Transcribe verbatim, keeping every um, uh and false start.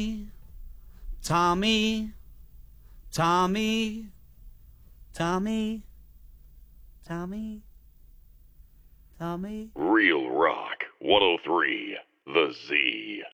Tommy, Tommy, Tommy, Tommy, Tommy. Real Rock one oh three, The Z.